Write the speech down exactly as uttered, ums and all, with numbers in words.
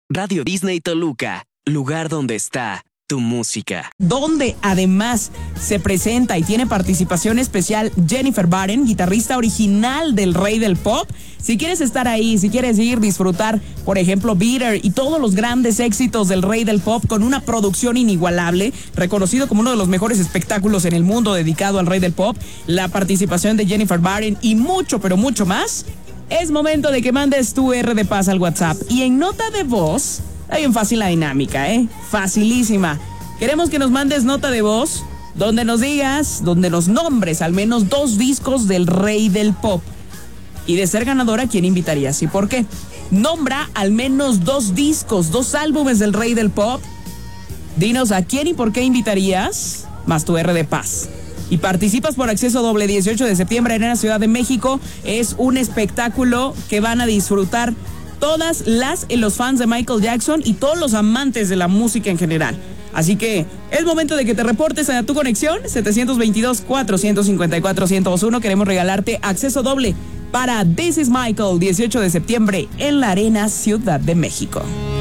Radio Disney Toluca, lugar donde está tu música. Donde además se presenta y tiene participación especial Jennifer Batten, guitarrista original del Rey del Pop. Si quieres estar ahí, si quieres ir, disfrutar, por ejemplo, Bitter y todos los grandes éxitos del Rey del Pop con una producción inigualable, reconocido como uno de los mejores espectáculos en el mundo dedicado al Rey del Pop, la participación de Jennifer Batten y mucho, pero mucho más, es momento de que mandes tu R de paz al WhatsApp. Y en nota de voz, está bien fácil la dinámica, ¿eh? Facilísima. Queremos que nos mandes nota de voz donde nos digas, donde nos nombres al menos dos discos del Rey del Pop. Y de ser ganadora, ¿quién invitarías y por qué? Nombra al menos dos discos, dos álbumes del Rey del Pop. Dinos a quién y por qué invitarías, más tu R de paz. Y participas por acceso doble dieciocho de septiembre en la Ciudad de México. Es un espectáculo que van a disfrutar todas las y los fans de Michael Jackson y todos los amantes de la música en general. Así que es momento de que te reportes a tu conexión siete dos dos, cuatro cinco cuatro, uno cero uno. Queremos regalarte acceso doble para This is Michael, dieciocho de septiembre en la Arena Ciudad de México.